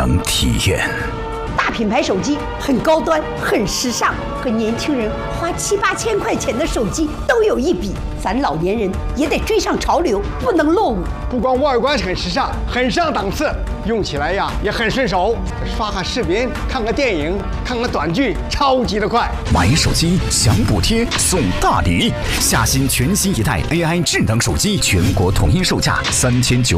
享体验。 大品牌手机很高端、很时尚，和年轻人花7、8千块钱的手机都有一比。咱老年人也得追上潮流，不能落伍。 不光外观很时尚，很上档次，用起来呀也很顺手。刷个视频、看个电影、看个短剧，超级的快。 买手机享补贴送大礼，夏新全新一代 AI 智能手机全国统一售价3900。